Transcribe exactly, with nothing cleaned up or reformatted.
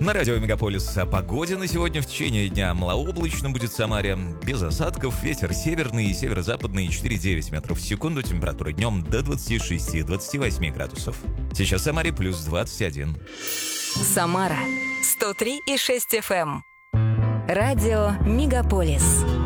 На радио Мегаполис о погоде на сегодня. В течение дня малооблачно будет в Самаре, без осадков, ветер северный и северо-западный четыре девять метров в секунду, температура днем до двадцати шести - двадцати восьми градусов. Сейчас в Самаре плюс двадцать один. Самара сто три и шесть эф эм. Радио Мегаполис.